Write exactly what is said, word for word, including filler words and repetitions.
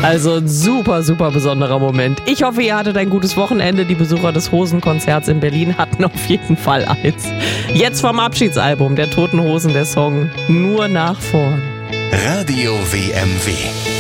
Also ein super, super besonderer Moment. Ich hoffe, ihr hattet ein gutes Wochenende. Die Besucher des Hosenkonzerts in Berlin hatten auf jeden Fall eins. Jetzt vom Abschiedsalbum der Toten Hosen der Song Nur nach vorn. Radio W M W.